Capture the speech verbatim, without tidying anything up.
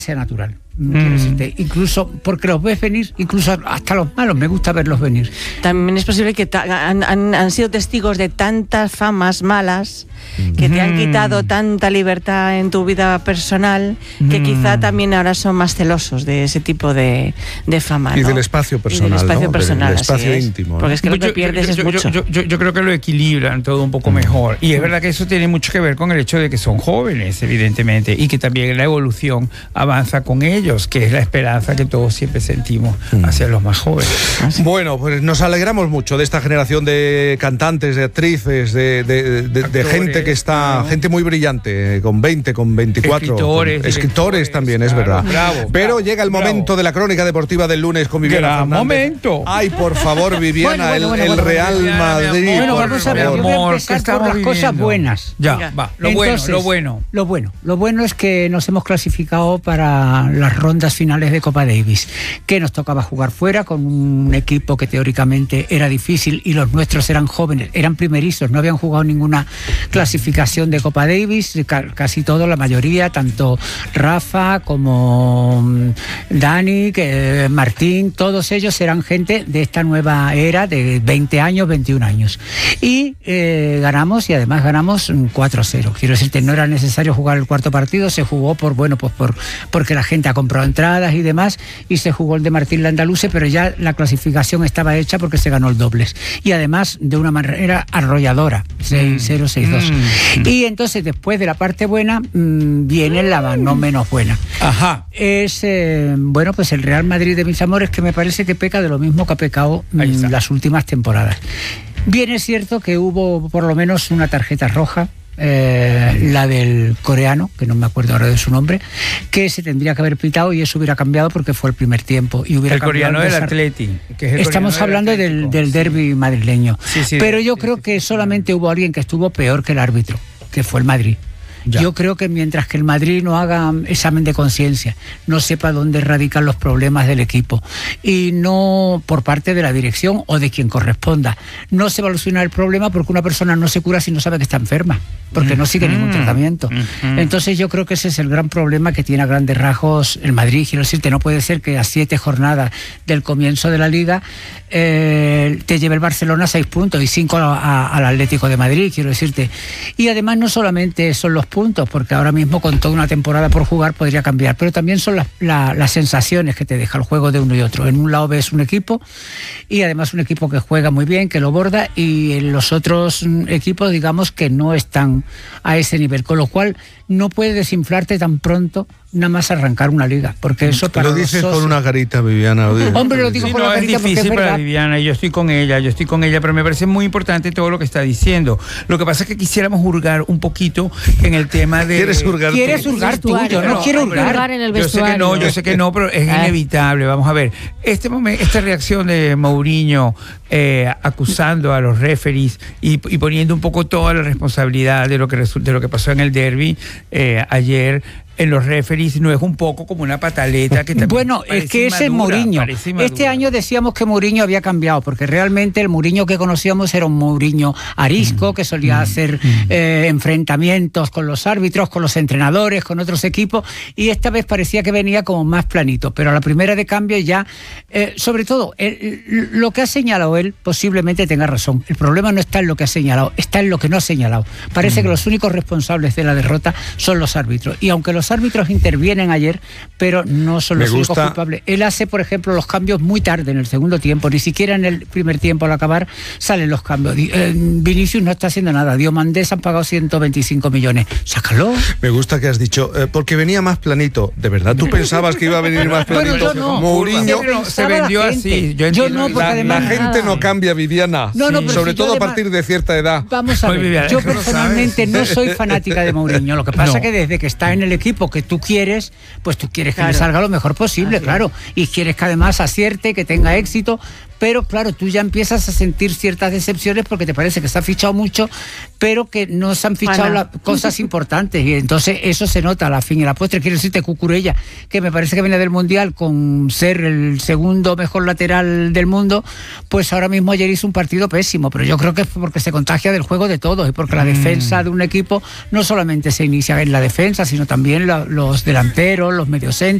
sea natural. Mm. Incluso porque los ves venir, incluso hasta los malos, me gusta verlos venir. También es posible que han, han, han sido testigos de tantas famas malas que te han quitado tanta libertad en tu vida personal que mm. quizá también ahora son más celosos de ese tipo de, de fama, ¿no? Y del espacio personal, y del espacio ¿no? personal, del espacio es. íntimo, ¿no? Porque es que lo que yo, pierdes yo, es yo, mucho. Yo, yo, yo creo que lo equilibran todo un poco mm. mejor. Y es verdad que eso tiene mucho que ver con el hecho de que son jóvenes, evidentemente, y que también la evolución avanza con ellos, que es la esperanza que todos siempre sentimos mm. hacia los más jóvenes. Bueno, pues nos alegramos mucho de esta generación de cantantes, de actrices, de, de, de, de gente que está, ¿no? gente muy brillante, con veinte, con veinticuatro. Escritores, con, escritores también, claro, es verdad. Bravo, Pero bravo, llega el momento bravo. de la crónica deportiva del lunes con Viviana Gran Fernández. momento. Ay, por favor, Viviana, bueno, bueno, el, bueno, el Real Viviana, Madrid. Bueno, por vamos a ver, favor. yo voy a Amor, empezar ¿qué por las estamos cosas viviendo? buenas. Ya, Venga. va, lo Entonces, bueno, lo bueno. Lo bueno, lo bueno es que nos hemos clasificado para las rondas finales de Copa Davis, que nos tocaba jugar fuera con un equipo que teóricamente era difícil y los nuestros eran jóvenes, eran primerizos, no habían jugado ninguna clasificación de Copa Davis, casi todos, la mayoría, tanto Rafa como Dani, que, Martín, todos ellos eran gente de esta nueva era de veinte años, veintiún años. Y eh, ganamos, y además ganamos cuatro cero. Quiero decirte, no era necesario jugar el cuarto partido, se jugó por, bueno, pues por porque la gente ha comprado entradas y demás, y se jugó el de Martín Landaluce, pero ya la clasificación estaba hecha porque se ganó el dobles. Y además de una manera arrolladora, seis cero, seis dos. Mm. Y entonces, después de la parte buena, mmm, viene la no menos buena. Ajá. Es, eh, bueno, pues el Real Madrid de mis amores, que me parece que peca de lo mismo que ha pecado mmm, las últimas temporadas. Bien es cierto que hubo por lo menos una tarjeta roja, eh, la del coreano, que no me acuerdo ahora de su nombre, que se tendría que haber pitado y eso hubiera cambiado porque fue el primer tiempo. Y hubiera el coreano del Atleti. Que es Estamos hablando del, del derbi madrileño. Sí, sí, Pero yo sí, creo sí, que sí, solamente sí. hubo alguien que estuvo peor que el árbitro, que fue el Madrid. Ya. Yo creo que mientras que el Madrid no haga examen de conciencia, no sepa dónde radican los problemas del equipo y no por parte de la dirección o de quien corresponda, no se va a solucionar el problema porque una persona no se cura si no sabe que está enferma, porque no sigue ningún tratamiento. Entonces yo creo que ese es el gran problema que tiene a grandes rasgos el Madrid. Quiero decirte, no puede ser que a siete jornadas del comienzo de la Liga eh, te lleve el Barcelona seis puntos y cinco a, a, al Atlético de Madrid, quiero decirte. Y además no solamente son los puntos, porque ahora mismo con toda una temporada por jugar podría cambiar, pero también son las, la, las sensaciones que te deja el juego de uno y otro. En un lado ves un equipo y además un equipo que juega muy bien, que lo borda, y en los otros equipos digamos que no están a ese nivel, con lo cual no puedes desinflarte tan pronto nada más arrancar una liga, porque eso para lo dices socios... con una carita, Viviana. Lo dices. Hombre, lo digo sí, con no, la carita es difícil porque es para verdad. Viviana, y yo estoy con ella, yo estoy con ella, pero me parece muy importante todo lo que está diciendo. Lo que pasa es que quisiéramos hurgar un poquito en el tema de... ¿Quieres hurgar tú? ¿Quieres hurgar tú? Yo no, no quiero hurgar. hurgar en el Yo sé que no, yo sé que no, pero es Ah. inevitable. Vamos a ver, este momento, esta reacción de Mourinho eh, acusando a los referees y, y poniendo un poco toda la responsabilidad de lo que resulta, de lo que pasó en el derbi eh, ayer en los referees, no es un poco como una pataleta que también bueno, es que ese es Mourinho. Este año decíamos que Mourinho había cambiado, porque realmente el Mourinho que conocíamos era un Mourinho arisco, que solía mm, hacer mm. Eh, enfrentamientos con los árbitros, con los entrenadores, con otros equipos, y esta vez parecía que venía como más planito, pero a la primera de cambio ya, eh, sobre todo, el, lo que ha señalado él posiblemente tenga razón. El problema no está en lo que ha señalado, está en lo que no ha señalado. Parece mm. que los únicos responsables de la derrota son los árbitros, y aunque los árbitros intervienen ayer, pero no son los Me únicos gusta. culpables. Él hace, por ejemplo, los cambios muy tarde en el segundo tiempo, ni siquiera en el primer tiempo al acabar salen los cambios. Eh, Vinicius no está haciendo nada, Diomandé se han pagado ciento veinticinco millones. Sácalo. Me gusta que has dicho, eh, porque venía más planito. ¿De verdad tú pensabas que iba a venir más planito? Bueno, yo no. Mourinho... No, se vendió así. Yo, yo no, porque La, además... la gente no cambia, Viviana. No, no, pero sobre si todo yo a además- partir de cierta edad. Vamos a Muy ver, bien, yo eso lo personalmente sabes. no soy fanática de Mourinho. Lo que pasa No. es que desde que está en el equipo que tú quieres, pues tú quieres que Claro. le salga lo mejor posible, Así claro. Y quieres que además acierte, que tenga éxito, pero claro, tú ya empiezas a sentir ciertas decepciones porque te parece que se ha fichado mucho, pero que no se han fichado Ana. las cosas importantes, y entonces eso se nota a la fin y a la postre. Quiero decirte, Cucurella, que me parece que viene del Mundial con ser el segundo mejor lateral del mundo, pues ahora mismo ayer hizo un partido pésimo, pero yo creo que es porque se contagia del juego de todos y porque la defensa de un equipo no solamente se inicia en la defensa, sino también la, los delanteros, los mediocentros.